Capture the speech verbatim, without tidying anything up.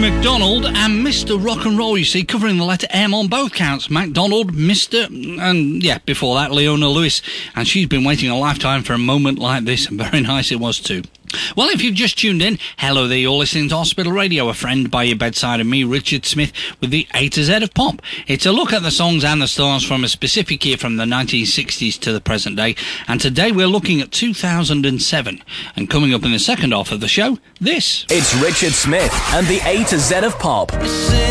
MacDonald and Mister Rock and Roll, you see, covering the letter M on both counts. MacDonald, Mister and, yeah, before that, Leona Lewis. And she's been waiting a lifetime for a moment like this, and very nice it was too. Well, if you've just tuned in, hello there, you're listening to Hospital Radio, a friend by your bedside, and me, Richard Smith, with the A to Z of pop. It's a look at the songs and the stars from a specific year from the nineteen sixties to the present day, and today we're looking at two thousand seven. And coming up in the second half of the show, this. It's Richard Smith and the A to Z of pop.